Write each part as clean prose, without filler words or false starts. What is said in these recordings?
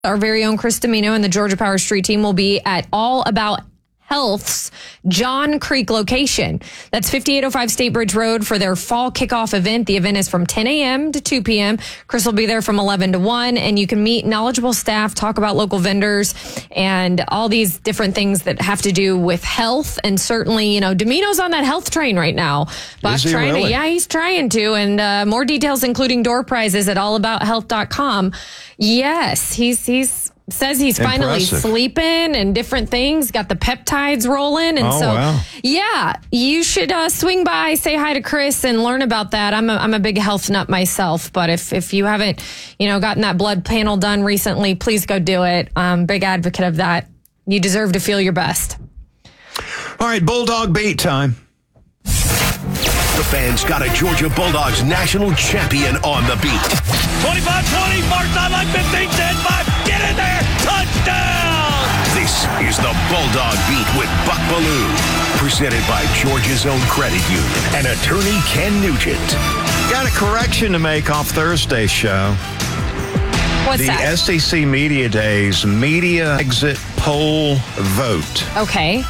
Our very own Chris Domino and the Georgia Power Street team will be at All About Health's John Creek location. That's 5805 State Bridge Road for their fall kickoff event. The event is from 10 a.m. to 2 p.m. Chris will be there from 11 to 1, and you can meet knowledgeable staff, talk about local vendors, and all these different things that have to do with health. And certainly, Domino's on that health train right now. Is he really? Yeah, he's trying to. And more details, including door prizes at allabouthealth.com. Yes, he's says he's finally sleeping and different things, got the peptides rolling. And wow. Yeah, you should swing by, say hi to Chris and learn about that. I'm a big health nut myself, but if you haven't, gotten that blood panel done recently, please go do it. Big advocate of that. You deserve to feel your best. All right, Bulldog beat time. The Fan's got a Georgia Bulldogs national champion on the beat. 25-20, far sideline, 15, 10-5, get in there, touchdown! This is the Bulldog Beat with Buck Bellew, presented by Georgia's own credit union and attorney Ken Nugent. Got a correction to make off Thursday's show. What's that? The SEC Media Days media exit poll vote. Okay.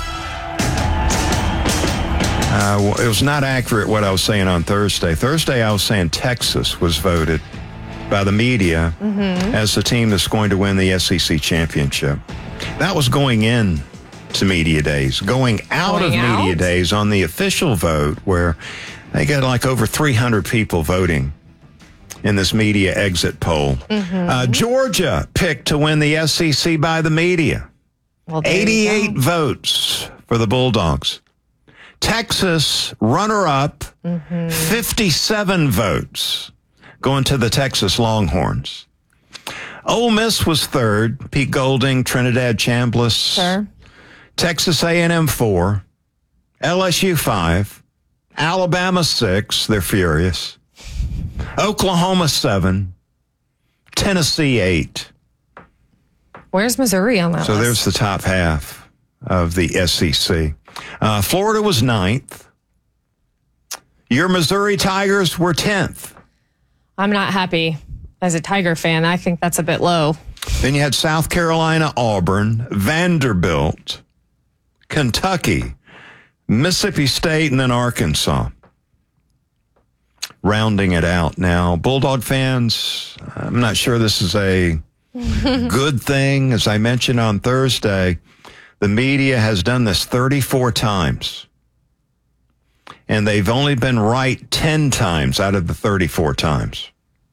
It was not accurate what I was saying on Thursday. Thursday, I was saying Texas was voted by the media as the team that's going to win the SEC championship. That was going in to media days. Going out of media days on the official vote, where they got like over 300 people voting in this media exit poll. Georgia picked to win the SEC by the media. Well, 88 votes for the Bulldogs. Texas, runner-up, 57 votes going to the Texas Longhorns. Ole Miss was third. Pete Golding, Trinidad Chambliss. Sure. Texas A&M 4. LSU 5. Alabama 6. They're furious. Oklahoma 7. Tennessee 8. Where's Missouri on that So list? there's the top half of the SEC. Florida was 9th. Your Missouri Tigers were 10th. I'm not happy as a Tiger fan. I think that's a bit low. Then you had South Carolina, Auburn, Vanderbilt, Kentucky, Mississippi State, and then Arkansas. Rounding it out now. Bulldog fans, I'm not sure this is a good thing. As I mentioned on Thursday, the media has done this 34 times. And they've only been right 10 times out of the 34 times.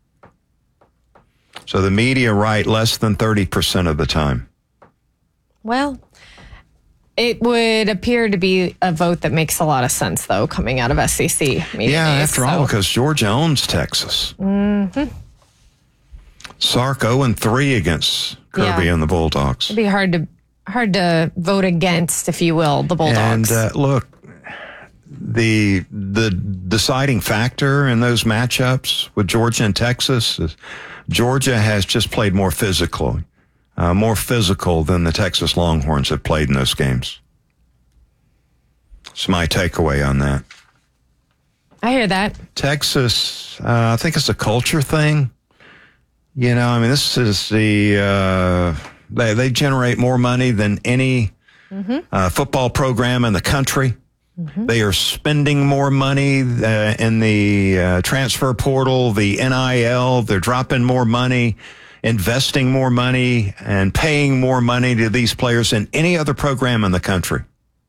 So the media right less than 30% of the time. Well, it would appear to be a vote that makes a lot of sense, though, coming out of SEC media days, after all, because Georgia owns Texas. Sark 0-3 against Kirby and the Bulldogs. It'd be hard to vote against, if you will, the Bulldogs. And look, the deciding factor in those matchups with Georgia and Texas is Georgia has just played more physical than the Texas Longhorns have played in those games. It's my takeaway on that. I hear that. Texas, I think it's a culture thing. This is they generate more money than any football program in the country. They are spending more money in the transfer portal, the NIL. They're dropping more money, investing more money, and paying more money to these players than any other program in the country.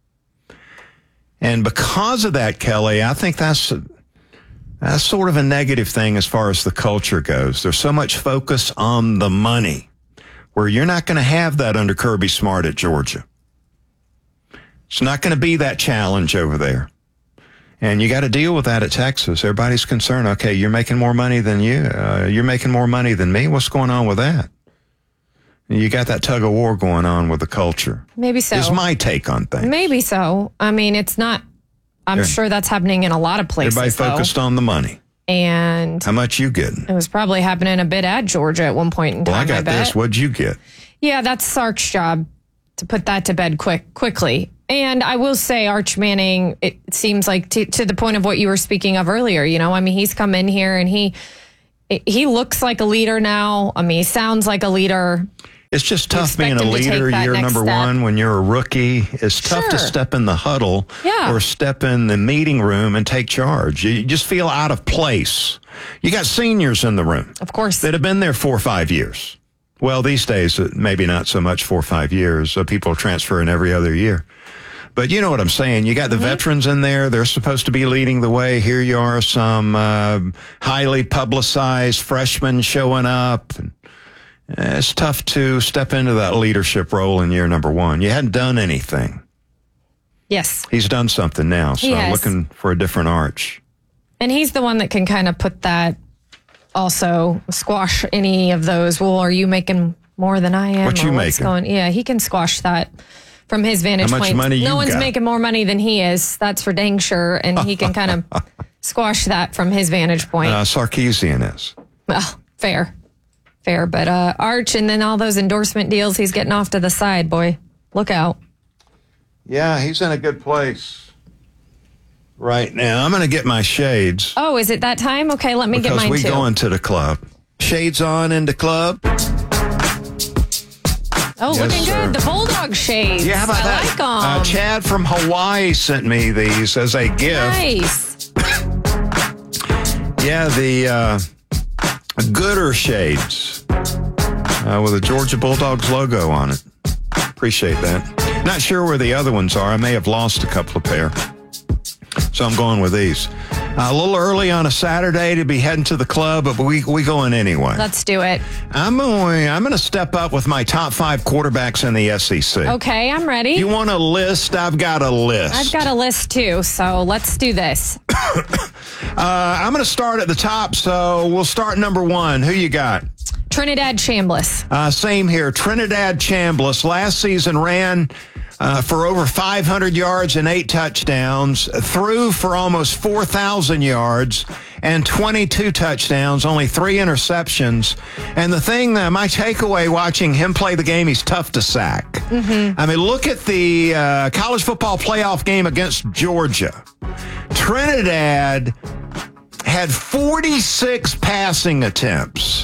And because of that, Kelly, I think that's sort of a negative thing as far as the culture goes. There's so much focus on the money, where you're not going to have that under Kirby Smart at Georgia. It's not going to be that challenge over there. And you got to deal with that at Texas. Everybody's concerned. Okay, you're making more money than you're making more money than me. What's going on with that? You got that tug of war going on with the culture. Maybe so. Is my take on things. Maybe so. I mean, it's not. I'm sure that's happening in a lot of places. Everybody focused on the money. And how much you getting? It was probably happening a bit at Georgia at one point in time. Well, I got this. What'd you get? Yeah, that's Sark's job to put that to bed quickly. And I will say, Arch Manning, it seems like to the point of what you were speaking of earlier, he's come in here and he looks like a leader now. I mean, he sounds like a leader. It's just tough expect being a him to take leader that year next number step. one when you're a rookie. It's tough to Sure. step in the huddle Yeah. or step in the meeting room and take charge. You just feel out of place. You got seniors in the room Of course. that have been there 4 or 5 years. Well, these days, maybe not so much 4 or 5 years. People are transferring every other year. But you know what I'm saying. You got the veterans in there. They're supposed to be leading the way. Here you are, some highly publicized freshmen showing up. And it's tough to step into that leadership role in year number one. You hadn't done anything. Yes. He's done something now, so He I'm has. looking for a different arch. And he's the one that can kind of put that, also squash any of those. Well, are you making more than I am? What you Or what's making? Yeah, he can squash that from his vantage How much point. money you No one's got? making more money than he is. That's for dang sure. And he can kind of squash that from his vantage point. Sarkeesian is. Well, fair. But Arch and then all those endorsement deals he's getting off to the side, boy. Look out. Yeah, he's in a good place right now. I'm going to get my shades. Oh, is it that time? Okay, let me get Because mine we too. going to the club. Shades on in the club. Oh, Yes, looking sir. good. The Bulldog shades. Yeah, how about I that? like them. Chad from Hawaii sent me these as a gift. Nice. Yeah, the Gooder shades with a Georgia Bulldogs logo on it. Appreciate that. Not sure where the other ones are. I may have lost a couple of pair. So I'm going with these. A little early on a Saturday to be heading to the club, but we going anyway. Let's do it. I'm going to step up with my top 5 quarterbacks in the SEC. Okay, I'm ready. You want a list? I've got a list. I've got a list too, so let's do this. I'm going to start at the top, so we'll start number 1. Who you got? Trinidad Chambliss. Same here. Trinidad Chambliss last season ran for over 500 yards and 8 touchdowns, threw for almost 4,000 yards and 22 touchdowns, only 3 interceptions. And the thing, my takeaway watching him play the game, he's tough to sack. I mean, look at the college football playoff game against Georgia. Trinidad had 46 passing attempts.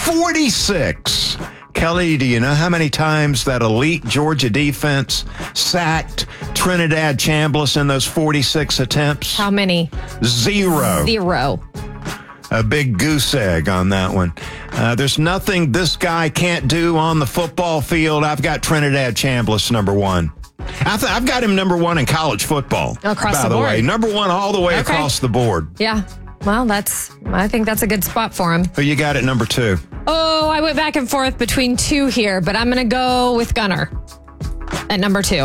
46. Kelly, do you know how many times that elite Georgia defense sacked Trinidad Chambliss in those 46 attempts? How many? 0. 0. A big goose egg on that one. There's nothing this guy can't do on the football field. I've got Trinidad Chambliss number 1. I've got him number 1 in college football. Across by the the board. way. Number 1 all the way Okay. across the board. Yeah. Well, I think that's a good spot for him. Who you got at number 2? Oh, I went back and forth between 2 here, but I'm going to go with Gunner at number 2.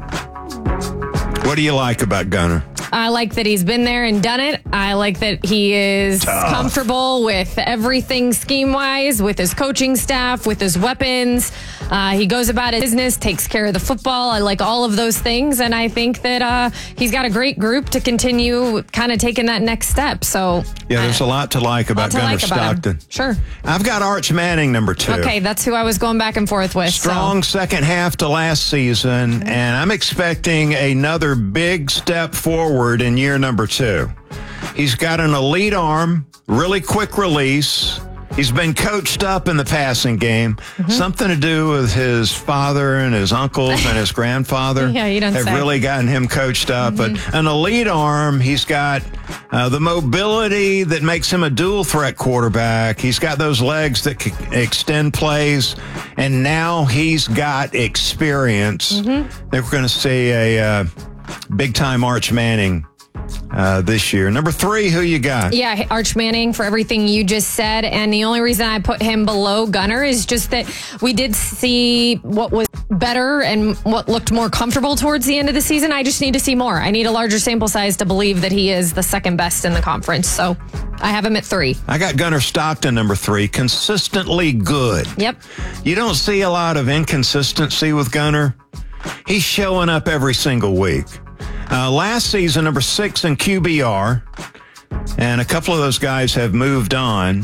What do you like about Gunner? I like that he's been there and done it. I like that he is comfortable with everything scheme-wise, with his coaching staff, with his weapons. He goes about his business, takes care of the football. I like all of those things, and I think that he's got a great group to continue kind of taking that next step. So Yeah, there's a lot to like about Gunner Stockton. Sure. I've got Arch Manning number 2. Okay, that's who I was going back and forth with. Strong second half to last season, and I'm expecting another big step forward in year number 2. He's got an elite arm, really quick release. He's been coached up in the passing game. Something to do with his father and his uncles and his grandfather. Yeah, you don't have say. really gotten him coached up. But an elite arm. He's got the mobility that makes him a dual threat quarterback. He's got those legs that can extend plays. And now he's got experience. They're going to see a big-time Arch Manning this year. Number 3, who you got? Yeah, Arch Manning for everything you just said. And the only reason I put him below Gunner is just that we did see what was better and what looked more comfortable towards the end of the season. I just need to see more. I need a larger sample size to believe that he is the second best in the conference. So I have him at 3. I got Gunner Stockton, number 3, consistently good. Yep. You don't see a lot of inconsistency with Gunner. He's showing up every single week. Last season, number 6 in QBR, and a couple of those guys have moved on.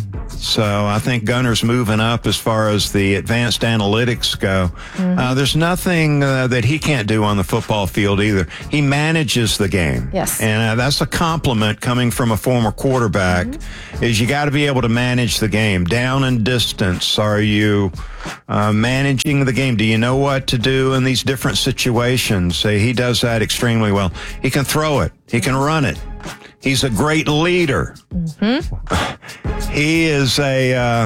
So I think Gunner's moving up as far as the advanced analytics go. There's nothing that he can't do on the football field either. He manages the game. Yes. And that's a compliment coming from a former quarterback, is you got to be able to manage the game. Down and distance, are you managing the game? Do you know what to do in these different situations? He does that extremely well. He can throw it. He can run it. He's a great leader. He is a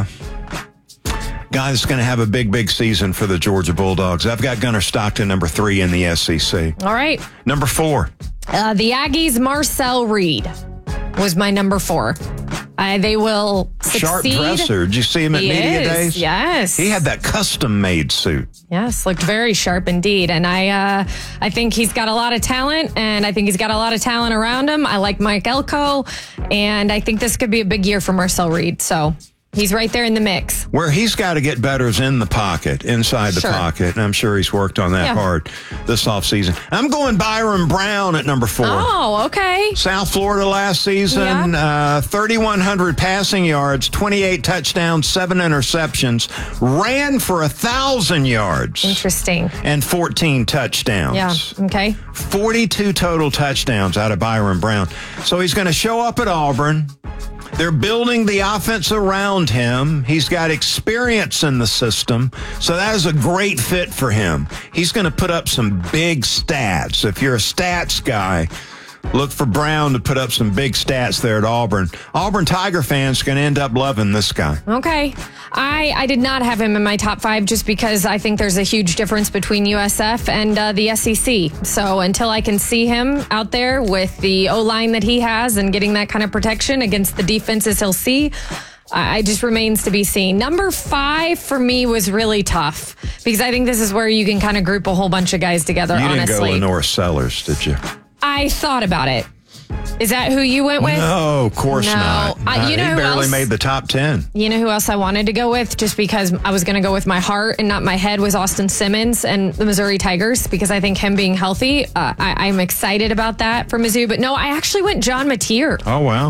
guy that's going to have a big, big season for the Georgia Bulldogs. I've got Gunner Stockton, number 3 in the SEC. All right. Number 4. The Aggies' Marcel Reed was my number 4. They will succeed. Sharp dresser. Did you see him at Media Days? Yes. He had that custom-made suit. Yes, looked very sharp indeed. And I think he's got a lot of talent, and I think he's got a lot of talent around him. I like Mike Elko, and I think this could be a big year for Marcel Reed. So he's right there in the mix. Where he's got to get better is in the pocket, inside the pocket. And I'm sure he's worked on that hard this offseason. I'm going Byron Brown at number 4. Oh, okay. South Florida last season, 3,100 passing yards, 28 touchdowns, 7 interceptions, ran for 1,000 yards. Interesting. And 14 touchdowns. Yeah, okay. 42 total touchdowns out of Byron Brown. So he's going to show up at Auburn. They're building the offense around him. He's got experience in the system, so that is a great fit for him. He's going to put up some big stats. If you're a stats guy, look for Brown to put up some big stats there at Auburn. Auburn Tiger fans are going to end up loving this guy. Okay. I did not have him in my top 5 just because I think there's a huge difference between USF and the SEC. So until I can see him out there with the O-line that he has and getting that kind of protection against the defenses he'll see, I just remains to be seen. Number 5 for me was really tough because I think this is where you can kind of group a whole bunch of guys together, honestly. You didn't go Lenore Sellers, did you? I thought about it. Is that who you went with? No, of course not. You know he who barely else? made the top 10. You know who else I wanted to go with just because I was going to go with my heart and not my head was Austin Simmons and the Missouri Tigers because I think him being healthy, I'm excited about that for Mizzou. But no, I actually went John Mateer. Oh, wow.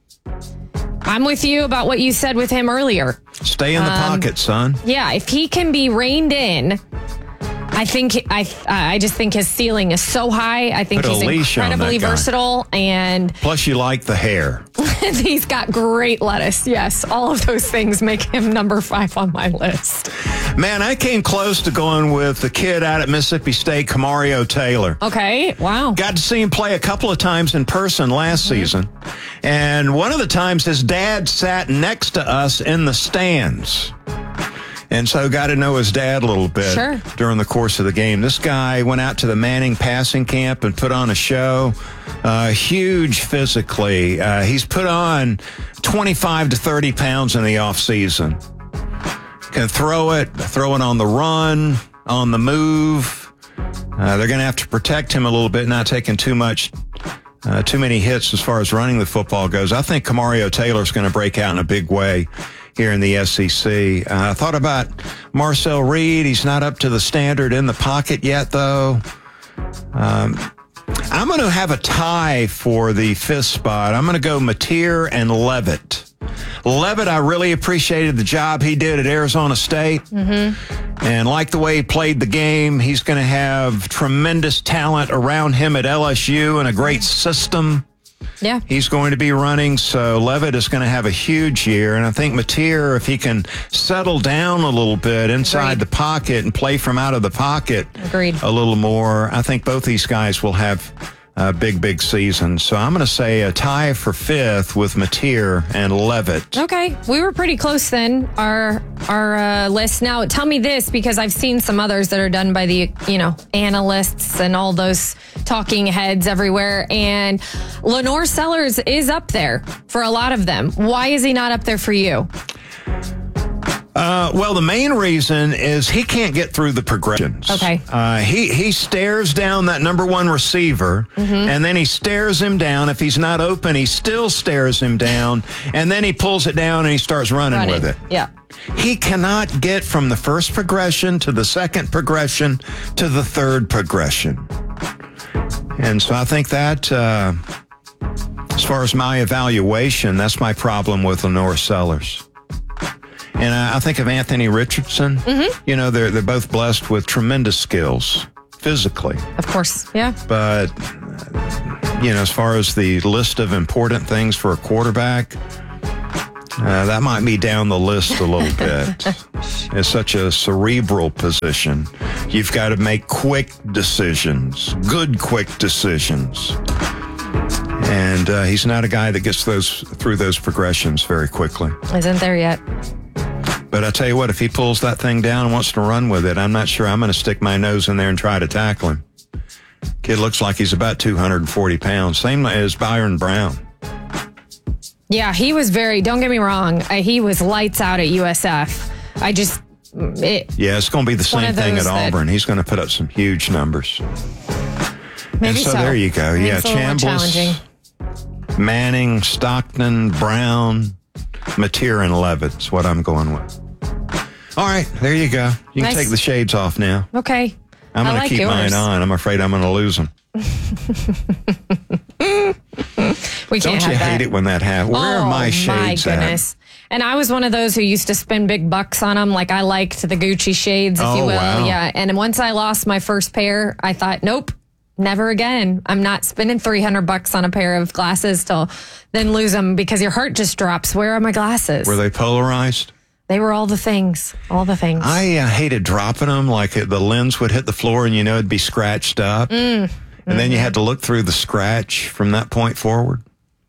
I'm with you about what you said with him earlier. Stay in the pocket, son. Yeah, if he can be reined in, I just think his ceiling is so high. I think he's incredibly versatile, and plus you like the hair. He's got great lettuce. Yes, all of those things make him number 5 on my list. Man, I came close to going with the kid out at Mississippi State, Camario Taylor. Okay, wow. Got to see him play a couple of times in person last season, and one of the times his dad sat next to us in the stands. And so got to know his dad a little bit during the course of the game. This guy went out to the Manning passing camp and put on a show. Huge physically. He's put on 25 to 30 pounds in the offseason. Can throw it on the run, on the move. They're going to have to protect him a little bit, not taking too many hits as far as running the football goes. I think Camario Taylor's going to break out in a big way here in the SEC. I thought about Marcel Reed. He's not up to the standard in the pocket yet, though. I'm going to have a tie for the 5th spot. I'm going to go Mateer and Leavitt. Leavitt, I really appreciated the job he did at Arizona State. And like the way he played the game, he's going to have tremendous talent around him at LSU and a great system. Yeah. He's going to be running, so Leavitt is going to have a huge year. And I think Mateer, if he can settle down a little bit inside the pocket and play from out of the pocket a little more, I think both these guys will have a big season. So I'm going to say a tie for 5th with Mateer and Leavitt. Okay. We were pretty close then, our list. Now, tell me this, because I've seen some others that are done by the, analysts and all those talking heads everywhere. And Lenore Sellers is up there for a lot of them. Why is he not up there for you? Well, the main reason is he can't get through the progressions. Okay. He stares down that number 1 receiver, and then he stares him down. If he's not open, he still stares him down, and then he pulls it down and he starts running with it. Yeah. He cannot get from the first progression to the second progression to the third progression. And so I think that, as far as my evaluation, that's my problem with Lenore Sellers. And I think of Anthony Richardson. Mm-hmm. You know, they're both blessed with tremendous skills physically. Of course, yeah. But, you know, as far as the list of important things for a quarterback, that might be down the list a little bit. It's such a cerebral position. You've got to make quick decisions, good quick decisions. And he's not a guy that gets through those progressions very quickly. Isn't there yet. But I tell you what, if he pulls that thing down and wants to run with it, I'm not sure I'm going to stick my nose in there and try to tackle him. Kid looks like he's about 240 pounds, same as Byron Brown. Yeah, he was don't get me wrong, he was lights out at USF. Yeah, it's going to be the same thing at Auburn. He's going to put up some huge numbers. Maybe so. There you go. Yeah, Chambliss, Manning, Stockton, Brown, Mateer, and Levitt's what I'm going with. All right, there you go. You can take the shades off now. Okay. I'm going to keep mine on. I'm afraid I'm going to lose them. Don't you hate it when that happens? Where are my shades at? And I was one of those who used to spend big bucks on them. Like I liked the Gucci shades, if you will. Wow. Yeah. And once I lost my first pair, I thought, nope, never again. I'm not spending $300 on a pair of glasses to then lose them because your heart just drops. Where are my glasses? Were they polarized? They were all the things. All the things. I hated dropping them. Like the lens would hit the floor and, it'd be scratched up. And then you had to look through the scratch from that point forward.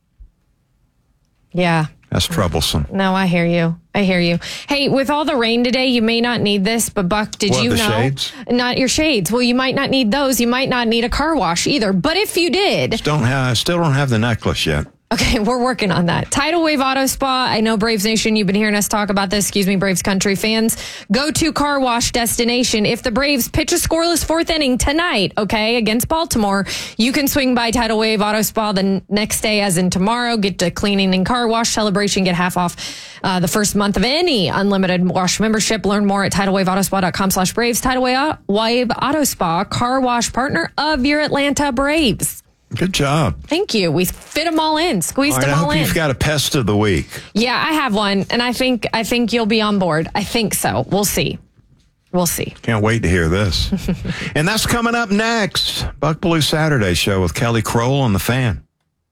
Yeah. That's troublesome. No, I hear you. Hey, with all the rain today, you may not need this, but Buck, did you know? Shades? Not your shades. Well, you might not need those. You might not need a car wash either. But if you did. Still don't have the necklace yet. Okay, we're working on that. Tidal Wave Auto Spa. I know Braves Nation, you've been hearing us talk about this. Excuse me, Braves country fans. Go-to car wash destination. If the Braves pitch a scoreless fourth inning tonight, okay, against Baltimore, you can swing by Tidal Wave Auto Spa the next day, as in tomorrow. Get to cleaning and car wash celebration. Get half off the first month of any unlimited wash membership. Learn more at TidalWaveAutoSpa.com/Braves. Tidal Wave Auto Spa, car wash partner of your Atlanta Braves. Good job. Thank you. We fit them all in, squeezed them all in. I hope you've got a pest of the week. Yeah, I have one, and I think you'll be on board. I think so. We'll see. Can't wait to hear this. And that's coming up next. Buck Belue Saturday Show with Kelly Kroll on The Fan.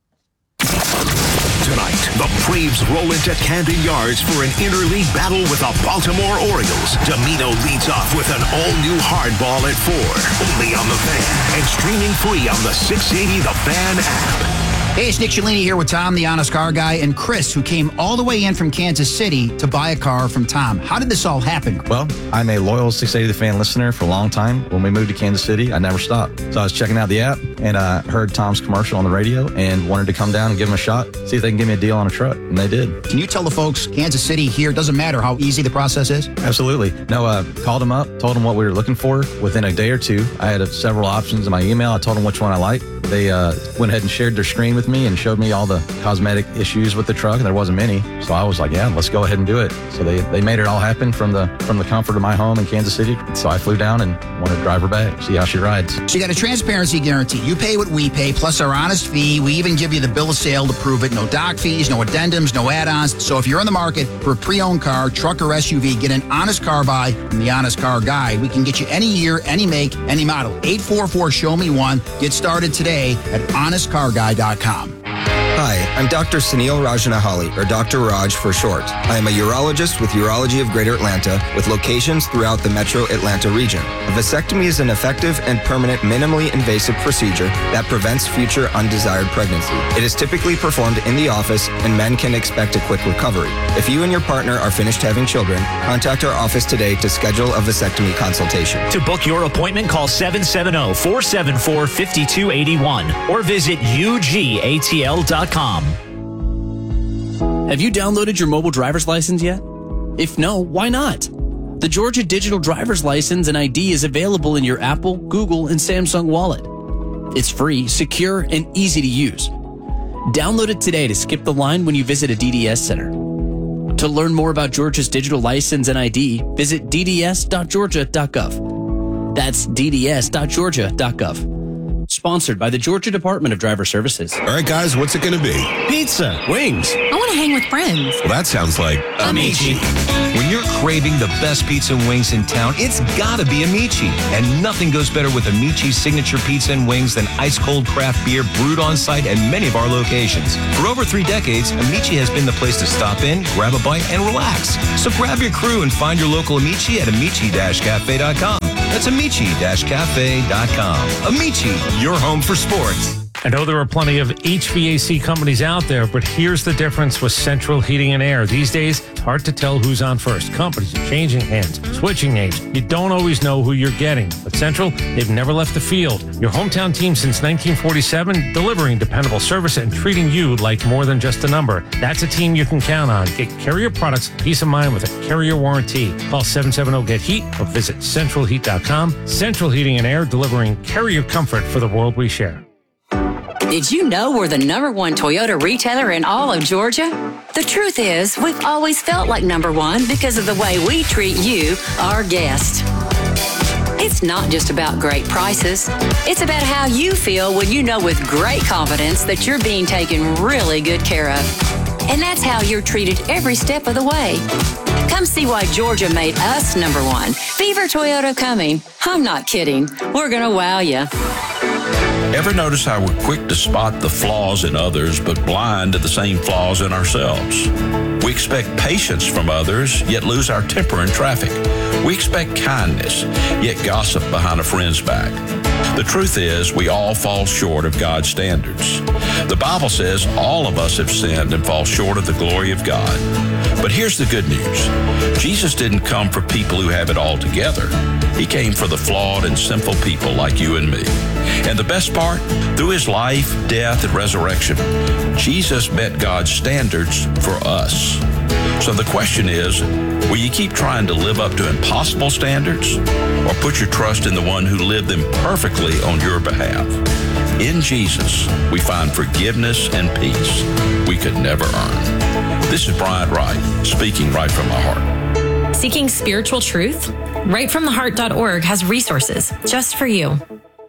Tonight, the Braves roll into Camden Yards for an interleague battle with the Baltimore Orioles. Domino leads off with an all-new hardball at 4. Only on The Fan and streaming free on the 680 The Fan app. Hey, it's Nick Cellini here with Tom, the Honest Car Guy, and Chris, who came all the way in from Kansas City to buy a car from Tom. How did this all happen? Well, I'm a loyal 680 The Fan listener for a long time. When we moved to Kansas City, I never stopped. So I was checking out the app, and I heard Tom's commercial on the radio and wanted to come down and give him a shot, see if they can give me a deal on a truck, and they did. Can you tell the folks, Kansas City here, doesn't matter how easy the process is? Absolutely. No, called them up, told them what we were looking for. Within a day or two, I had several options in my email. I told them which one I liked. They went ahead and shared their screen with me and showed me all the cosmetic issues with the truck, and there wasn't many. So I was like, yeah, let's go ahead and do it. So they made it all happen from the comfort of my home in Kansas City. So I flew down and wanted to drive her back, see how she rides. So you got a transparency guarantee. You pay what we pay, plus our honest fee. We even give you the bill of sale to prove it. No doc fees, no addendums, no add-ons. So if you're in the market for a pre-owned car, truck, or SUV, get an honest car buy from the Honest Car Guy. We can get you any year, any make, any model. 844-SHOW-ME-1. Get started today at honestcarguy.com. Hi, I'm Dr. Sunil Rajanahali, or Dr. Raj for short. I am a urologist with Urology of Greater Atlanta with locations throughout the metro Atlanta region. A vasectomy is an effective and permanent minimally invasive procedure that prevents future undesired pregnancy. It is typically performed in the office, and men can expect a quick recovery. If you and your partner are finished having children, contact our office today to schedule a vasectomy consultation. To book your appointment, call 770-474-5281 or visit ugatl.com. Have you downloaded your mobile driver's license yet? If no, why not? The Georgia Digital Driver's License and ID is available in your Apple, Google, and Samsung wallet. It's free, secure, and easy to use. Download it today to skip the line when you visit a DDS center. To learn more about Georgia's digital license and ID, visit dds.georgia.gov. That's dds.georgia.gov. sponsored by the Georgia Department of Driver Services. All right, guys, what's it going to be? Pizza, wings. I want to hang with friends. Well, that sounds like Amici. When you're craving the best pizza and wings in town, it's gotta be Amici. And nothing goes better with Amici's signature pizza and wings than ice-cold craft beer brewed on site at many of our locations. For over 3 decades, Amici has been the place to stop in, grab a bite, and relax. So grab your crew and find your local Amici at amici-cafe.com. That's amici-cafe.com. Amici, your home for sports. I know there are plenty of HVAC companies out there, but here's the difference with Central Heating and Air. These days, it's hard to tell who's on first. Companies are changing hands, switching names. You don't always know who you're getting. But Central, they've never left the field. Your hometown team since 1947, delivering dependable service and treating you like more than just a number. That's a team you can count on. Get Carrier products, peace of mind with a Carrier warranty. Call 770-GET-HEAT or visit centralheat.com. Central Heating and Air, delivering Carrier comfort for the world we share. Did you know we're the #1 Toyota retailer in all of Georgia? The truth is, we've always felt like #1 because of the way we treat you, our guest. It's not just about great prices. It's about how you feel when you know with great confidence that you're being taken really good care of. And that's how you're treated every step of the way. Come see why Georgia made us #1. Beaver Toyota coming. I'm not kidding. We're going to wow you. Ever notice how we're quick to spot the flaws in others, but blind to the same flaws in ourselves? We expect patience from others, yet lose our temper in traffic. We expect kindness, yet gossip behind a friend's back. The truth is, we all fall short of God's standards. The Bible says all of us have sinned and fall short of the glory of God. But here's the good news. Jesus didn't come for people who have it all together. He came for the flawed and sinful people like you and me. And the best part, through his life, death, and resurrection, Jesus met God's standards for us. So the question is, will you keep trying to live up to impossible standards, or put your trust in the one who lived them perfectly on your behalf? In Jesus, we find forgiveness and peace we could never earn. This is Bryant Wright, speaking right from my heart. Seeking spiritual truth? Rightfromtheheart.org has resources just for you.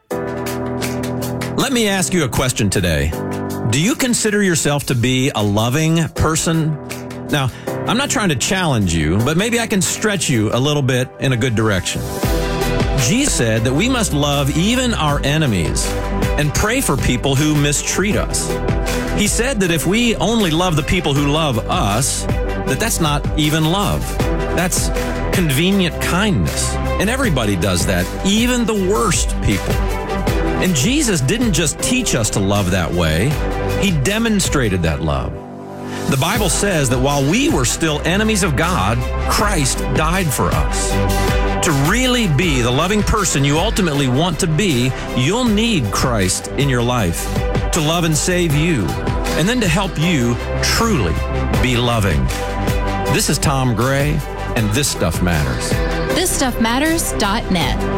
Let me ask you a question today. Do you consider yourself to be a loving person? Now, I'm not trying to challenge you, but maybe I can stretch you a little bit in a good direction. Jesus said that we must love even our enemies and pray for people who mistreat us. He said that if we only love the people who love us, that's not even love. That's convenient kindness. And everybody does that, even the worst people. And Jesus didn't just teach us to love that way. He demonstrated that love. The Bible says that while we were still enemies of God, Christ died for us. To really be the loving person you ultimately want to be, you'll need Christ in your life to love and save you, and then to help you truly be loving. This is Tom Gray, and This Stuff Matters. ThisStuffMatters.net.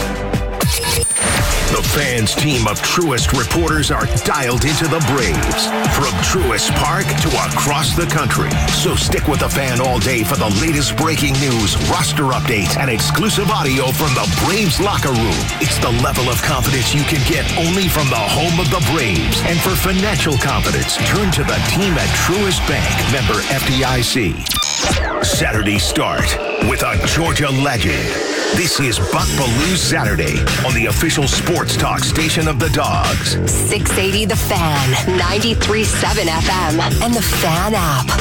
The Fans team of Truist reporters are dialed into the Braves from Truist Park to across the country. So stick with the Fan all day for the latest breaking news, roster updates, and exclusive audio from the Braves locker room. It's the level of confidence you can get only from the home of the Braves. And for financial confidence, turn to the team at Truist Bank, member FDIC. Saturday start with a Georgia legend. This is Buck Belue Saturday on the official sports talk station of the Dogs. 680 The Fan, 93.7 FM, and the Fan app.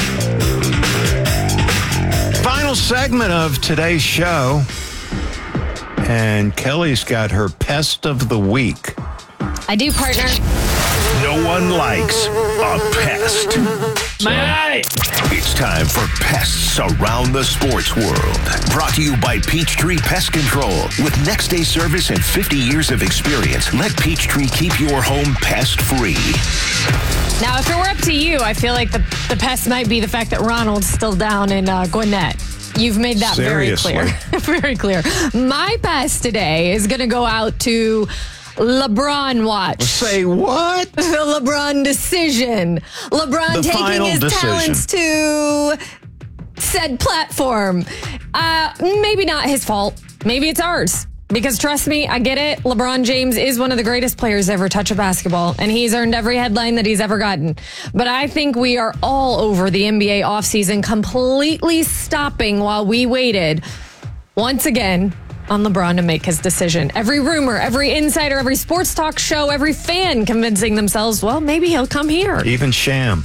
Final segment of today's show. And Kelly's got her pest of the week. I do, partner. No one likes a pest. It's time for pests around the sports world. Brought to you by Peachtree Pest Control. With next day service and 50 years of experience, let Peachtree keep your home pest-free. Now, if it were up to you, I feel like the pest might be the fact that Ronald's still down in Gwinnett. You've made that Seriously. very clear. Very clear. My pest today is going to go out to LeBron watch. Say what? The LeBron decision. LeBron The taking final his decision. talents to said platform. Maybe not his fault. Maybe it's ours. Because trust me, I get it. LeBron James is one of the greatest players to ever touch a basketball, and he's earned every headline that he's ever gotten. But I think we are all over the NBA offseason completely stopping while we waited once again on LeBron to make his decision. Every rumor, every insider, every sports talk show, every fan convincing themselves, well, maybe he'll come here. Even Sham.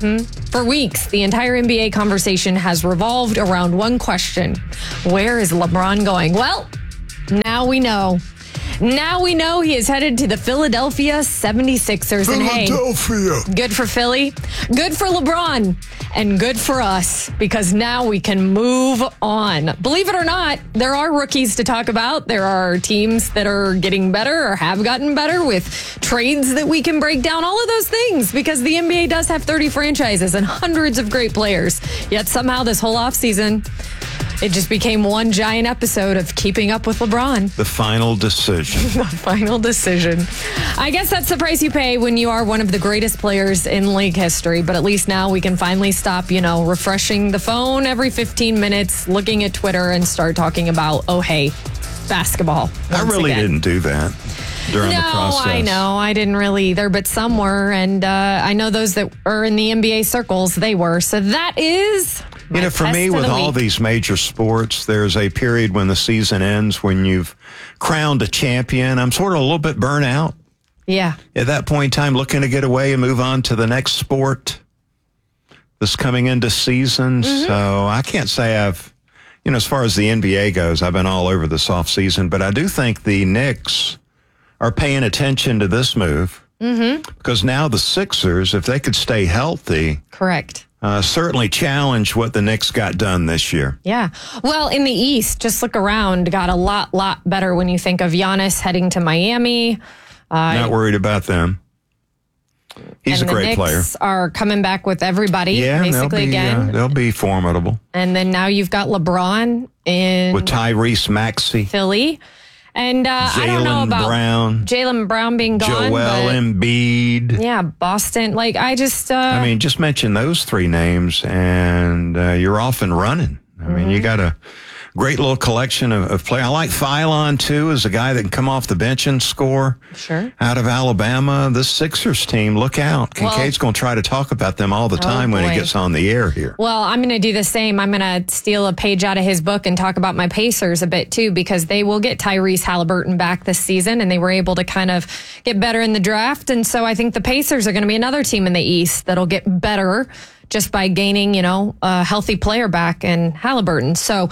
For weeks, the entire NBA conversation has revolved around one question. Where is LeBron going? Well, now we know. Now we know he is headed to the Philadelphia 76ers. And hey, good for Philly, good for LeBron, and good for us, because now we can move on. Believe it or not, there are rookies to talk about. There are teams that are getting better or have gotten better with trades that we can break down, all of those things, because the NBA does have 30 franchises and hundreds of great players. Yet somehow this whole offseason, it just became one giant episode of keeping up with LeBron. The final decision. The final decision. I guess that's the price you pay when you are one of the greatest players in league history. But at least now we can finally stop, refreshing the phone every 15 minutes, looking at Twitter, and start talking about, oh, hey, basketball. I really didn't do that during the process. No, I know. I didn't really either, but some were. And I know those that are in the NBA circles, they were. So that is... for me, with all these major sports, there's a period when the season ends when you've crowned a champion. I'm sort of a little bit burnt out. Yeah. At that point in time, looking to get away and move on to the next sport that's coming into season. So I can't say I've, as far as the NBA goes, I've been all over this offseason. But I do think the Knicks are paying attention to this move. Because now the Sixers, if they could stay healthy. Correct. Certainly challenge what the Knicks got done this year. Yeah. Well, in the East, just look around, got a lot better when you think of Giannis heading to Miami. Not worried about them. He's a great player. The Knicks are coming back with everybody, basically, again. They'll be formidable. And then now you've got LeBron with Tyrese Maxey. Philly. And I don't know about Jaylen Brown being gone. Joel Embiid. Yeah, Boston. Just mention those three names and you're off and running. I mean, you got a great little collection of players. I like Phylon, too, as a guy that can come off the bench and score. Sure. Out of Alabama. This Sixers team, look out. Kincaid's going to try to talk about them all the time when he gets on the air here. Well, I'm going to do the same. I'm going to steal a page out of his book and talk about my Pacers a bit, too, because they will get Tyrese Halliburton back this season, and they were able to kind of get better in the draft. And so I think the Pacers are going to be another team in the East that'll get better just by gaining, a healthy player back in Halliburton. So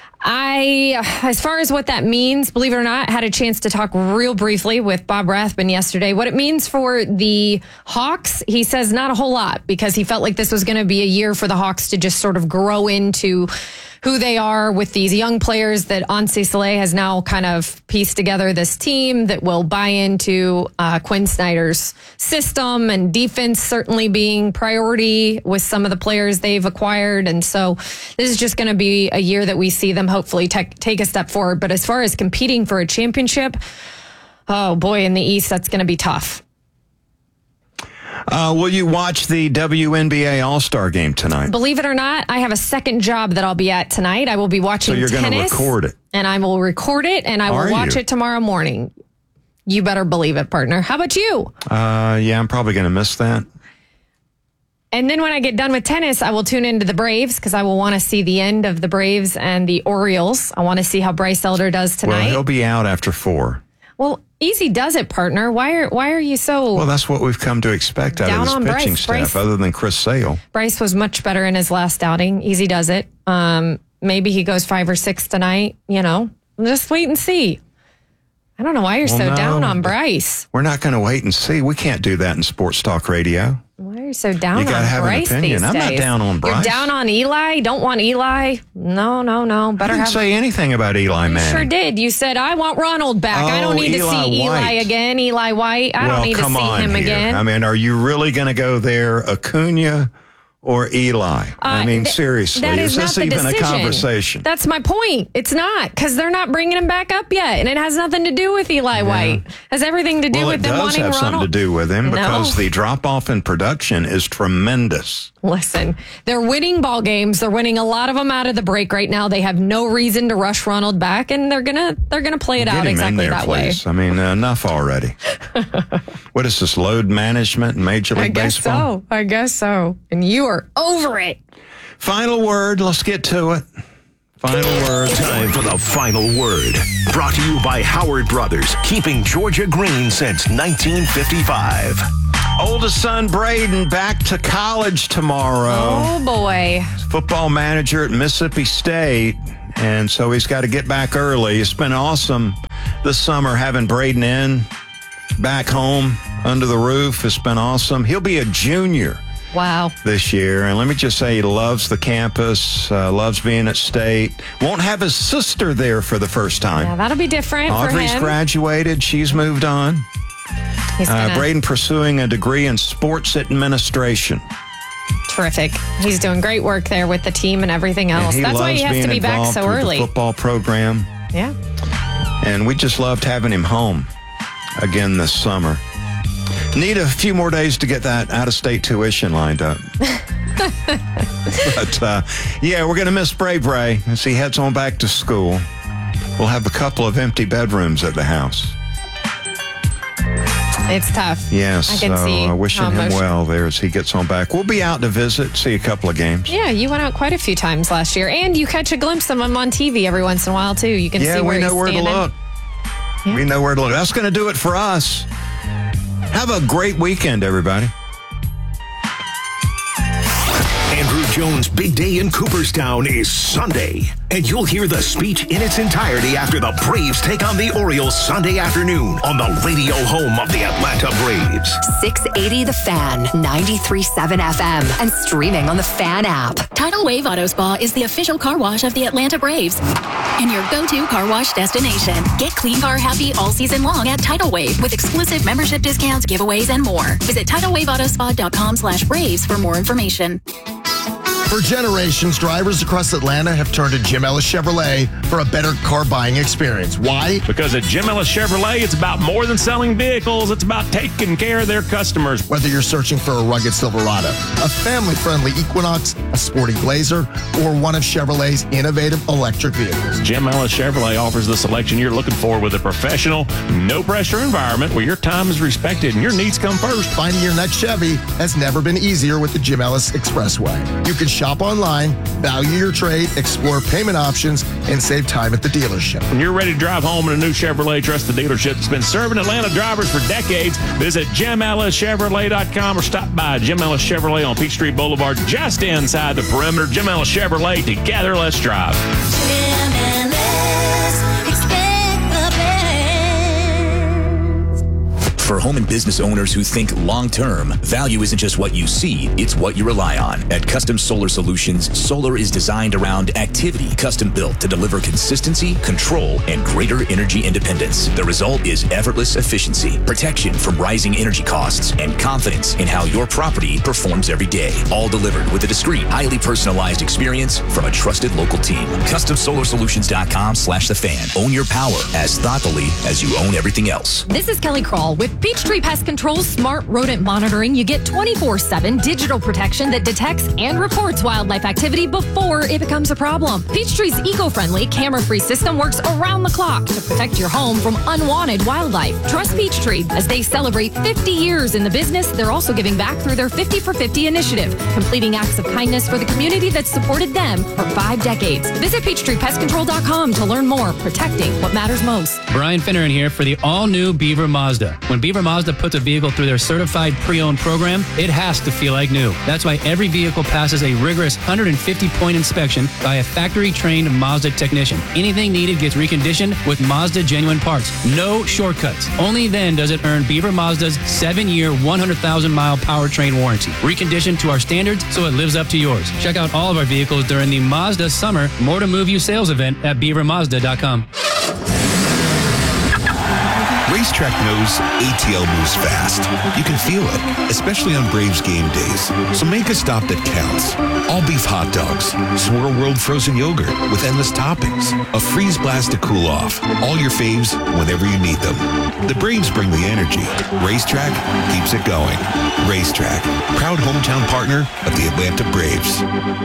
as far as what that means, believe it or not, had a chance to talk real briefly with Bob Rathbun yesterday. What it means for the Hawks, he says not a whole lot, because he felt like this was going to be a year for the Hawks to just sort of grow into who they are with these young players that Anse Soleil has now kind of pieced together this team that will buy into Quinn Snyder's system, and defense certainly being priority with some of the players they've acquired. And so this is just going to be a year that we see them hopefully take a step forward. But as far as competing for a championship, oh boy, in the East, that's going to be tough. Will you watch the WNBA All-Star game tonight? Believe it or not, I have a second job that I'll be at tonight. I will be watching tennis. So you're going to record it? And I will record it, and I will watch it tomorrow morning. You better believe it, partner. How about you? Yeah, I'm probably going to miss that. And then when I get done with tennis, I will tune into the Braves, because I will want to see the end of the Braves and the Orioles. I want to see how Bryce Elder does tonight. Well, he'll be out after 4. Well, easy does it, partner. Why are you so... Well, that's what we've come to expect out of this pitching staff, other than Chris Sale. Bryce was much better in his last outing. Easy does it. Maybe he goes 5 or 6 tonight. Just wait and see. I don't know why you're so down on Bryce. We're not going to wait and see. We can't do that in Sports Talk Radio. Why are you so down on Bryce? You got to have an opinion. I'm not down on Bryce. You're down on Eli? Don't want Eli? No. I didn't say anything about Eli Manning. You sure did. You said, I want Ronald back. I don't need to see Eli again. Eli White. I don't need to see him again. I mean, are you really going to go there, Acuna or Eli? I mean, seriously, that is not this the even a decision. conversation? That's my point. It's not, because they're not bringing him back up yet, and it has nothing to do with Eli White. It has everything to do with them wanting It does have something to do with him because the drop-off in production is tremendous. Listen, they're winning ball games. They're winning a lot of them out of the break right now. They have no reason to rush Ronald back, and they're gonna play it out exactly that way. I mean, enough already. What is this, load management in Major League Baseball? I guess so. And you are over it. Final word. Let's get to it. Final word. Time for the final word. Brought to you by Howard Brothers, keeping Georgia green since 1955. Oldest son, Braden, back to college tomorrow. Oh, boy. Football manager at Mississippi State. And so he's got to get back early. It's been awesome this summer having Braden back home under the roof. It's been awesome. He'll be a junior. Wow. This year. And let me just say, he loves the campus, loves being at State. Won't have his sister there for the first time. Yeah, that'll be different for Audrey's him. Graduated. She's moved on. Braden pursuing a degree in sports administration. Terrific. He's doing great work there with the team and everything else. That's why he has to be back so early. The football program. Yeah. And we just loved having him home again this summer. Need a few more days to get that out-of-state tuition lined up. But, yeah, we're going to miss Bray Bray as he heads on back to school. We'll have a couple of empty bedrooms at the house. It's tough. Yes, I can see wishing how him emotional. well there as he gets on back. We'll be out to visit, see a couple of games. Yeah, you went out quite a few times last year, and you catch a glimpse of him on TV every once in a while, too. You can see where we know he's where standing. to look. Yeah. We know where to look. That's going to do it for us. Have a great weekend, everybody. Andrew Jones' big day in Cooperstown is Sunday, and you'll hear the speech in its entirety after the Braves take on the Orioles Sunday afternoon on the radio home of the Atlanta Braves. 680 The Fan, 93.7 FM, and streaming on the Fan app. Tidal Wave Auto Spa is the official car wash of the Atlanta Braves and your go-to car wash destination. Get clean car happy all season long at Tidal Wave with exclusive membership discounts, giveaways, and more. Visit TidalWaveAutoSpa.com/Braves for more information. For generations, drivers across Atlanta have turned to Jim Ellis Chevrolet for a better car buying experience. Why? Because at Jim Ellis Chevrolet, it's about more than selling vehicles. It's about taking care of their customers. Whether you're searching for a rugged Silverado, a family-friendly Equinox, a sporty Blazer, or one of Chevrolet's innovative electric vehicles, Jim Ellis Chevrolet offers the selection you're looking for with a professional, no-pressure environment where your time is respected and your needs come first. Finding your next Chevy has never been easier with the Jim Ellis Expressway. You can shop online, value your trade, explore payment options, and save time at the dealership. When you're ready to drive home in a new Chevrolet, trust the dealership that's been serving Atlanta drivers for decades. Visit JimEllisChevrolet.com or stop by Jim Ellis Chevrolet on Peachtree Boulevard, just inside the perimeter. Jim Ellis Chevrolet, together, let's drive. For home and business owners who think long-term, value isn't just what you see, it's what you rely on. At Custom Solar Solutions, solar is designed around activity, custom built to deliver consistency, control, and greater energy independence. The result is effortless efficiency, protection from rising energy costs, and confidence in how your property performs every day. All delivered with a discreet, highly personalized experience from a trusted local team. CustomSolarSolutions.com/thefan. Own your power as thoughtfully as you own everything else. This is Kelly Kroll with Peachtree Pest Control's smart rodent monitoring. You get 24/7 digital protection that detects and reports wildlife activity before it becomes a problem. Peachtree's eco-friendly, camera-free system works around the clock to protect your home from unwanted wildlife. Trust Peachtree. As they celebrate 50 years in the business, they're also giving back through their 50 for 50 initiative, completing acts of kindness for the community that supported them for 5 decades. Visit PeachtreePestControl.com to learn more, protecting what matters most. Brian Finneran here for the all-new Beaver Mazda. When Beaver Mazda puts a vehicle through their certified pre-owned program, it has to feel like new. That's why every vehicle passes a rigorous 150-point inspection by a factory-trained Mazda technician. Anything needed gets reconditioned with Mazda genuine parts. No shortcuts. Only then does it earn Beaver Mazda's 7-year, 100,000-mile powertrain warranty. Reconditioned to our standards so it lives up to yours. Check out all of our vehicles during the Mazda Summer More to Move You sales event at BeaverMazda.com. Racetrack knows ATL moves fast. You can feel it, especially on Braves game days. So make a stop that counts. All beef hot dogs, Swirl World frozen yogurt with endless toppings, a freeze blast to cool off. All your faves whenever you need them. The Braves bring the energy. Racetrack keeps it going. Racetrack, proud hometown partner of the Atlanta Braves.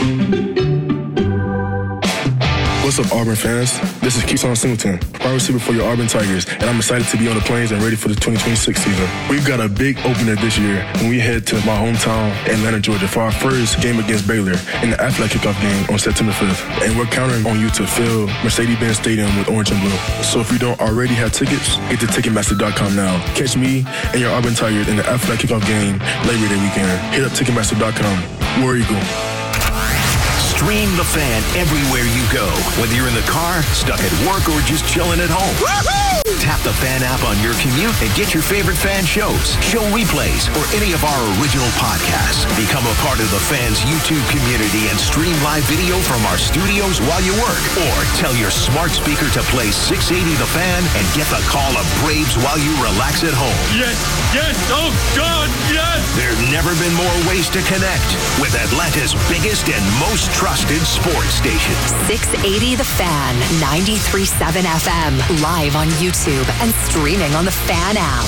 What's up, Auburn fans? This is Keyshawn Singleton, wide receiver for your Auburn Tigers, and I'm excited to be on the plains and ready for the 2026 season. We've got a big opener this year when we head to my hometown, Atlanta, Georgia, for our first game against Baylor in the Aflac kickoff game on September 5th. And we're counting on you to fill Mercedes-Benz Stadium with orange and blue. So if you don't already have tickets, get to Ticketmaster.com now. Catch me and your Auburn Tigers in the Aflac kickoff game Labor Day weekend. Hit up Ticketmaster.com. War Eagle. Stream The Fan everywhere you go, whether you're in the car, stuck at work, or just chilling at home. Woo-hoo! Tap the Fan app on your commute and get your favorite Fan shows, show replays, or any of our original podcasts. Become a part of the Fan's YouTube community and stream live video from our studios while you work. Or tell your smart speaker to play 680 The Fan and get the call of Braves while you relax at home. Yes, yes, oh God, yes! There's never been more ways to connect with Atlanta's biggest and most trusted sports station. 680 The Fan, 93.7 FM, live on YouTube and streaming on the Fan app.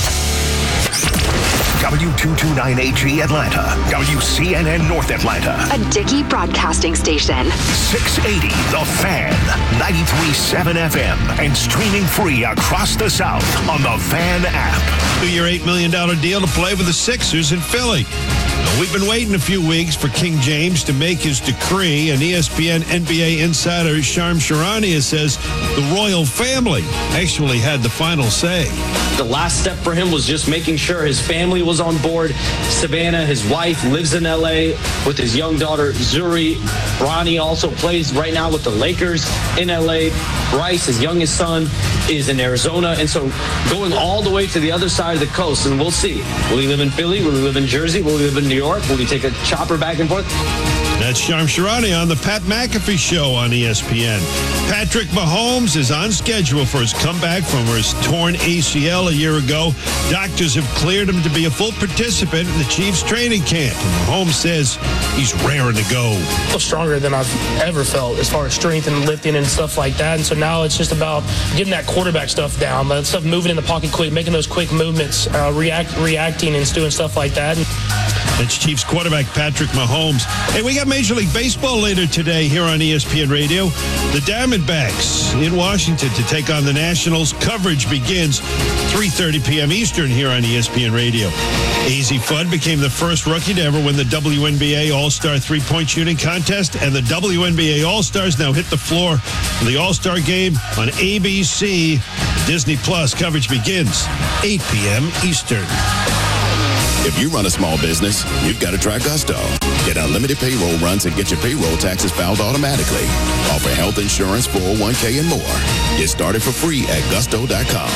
W229AG Atlanta, WCNN North Atlanta, a Dickey broadcasting station. 680 The Fan, 93.7 FM, and streaming free across the South on the Fan app. 2-year, $8 million deal to play with the Sixers in Philly. We've been waiting a few weeks for King James to make his decree, and ESPN NBA insider Shams Charania says the royal family actually had the final say. The last step for him was just making sure his family was on board. Savannah, his wife, lives in LA with his young daughter, Zuri. Ronnie also plays right now with the Lakers in LA. Bryce, his youngest son, is in Arizona. And so going all the way to the other side of the coast, and we'll see. Will he live in Philly? Will he live in Jersey? Will he live in New York? Will he take a chopper back and forth? That's Shams Charania on the Pat McAfee Show on ESPN. Patrick Mahomes is on schedule for his comeback from his torn ACL a year ago. Doctors have cleared him to be a full participant in the Chiefs training camp. And Mahomes says he's raring to go. I feel stronger than I've ever felt as far as strength and lifting and stuff like that. And so now it's just about getting that quarterback stuff down, that stuff moving in the pocket quick, making those quick movements, reacting and doing stuff like that. That's Chiefs quarterback Patrick Mahomes. Hey, we got Major League Baseball later today here on ESPN Radio. The Diamondbacks in Washington to take on the Nationals. Coverage begins 3:30 p.m. Eastern here on ESPN Radio. AZ Fudd became the first rookie to ever win the WNBA All-Star three-point shooting contest, and the WNBA All-Stars now hit the floor for the All-Star game on ABC. Disney Plus coverage begins 8 p.m. Eastern. If you run a small business, you've got to try Gusto. Get unlimited payroll runs and get your payroll taxes filed automatically. Offer health insurance, 401k, and more. Get started for free at gusto.com.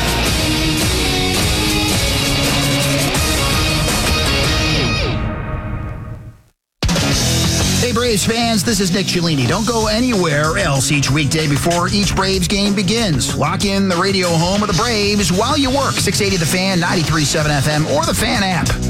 Hey, Braves fans, this is Nick Cellini. Don't go anywhere else each weekday before each Braves game begins. Lock in the radio home of the Braves while you work. 680 The Fan, 93.7 FM, or the Fan app.